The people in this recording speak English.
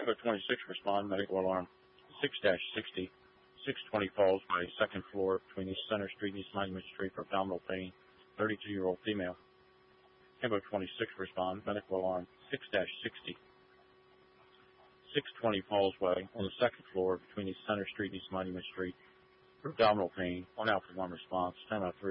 Echo 26 respond, medical alarm 6-60, 620 Falls Way, second floor between East Center Street and East Monument Street for abdominal pain, 32-year-old female. Echo 26 respond, medical alarm 6-60, 620 Falls Way on the second floor between East Center Street and East Monument Street for abdominal pain, 1 Alpha 1 response, 10-3.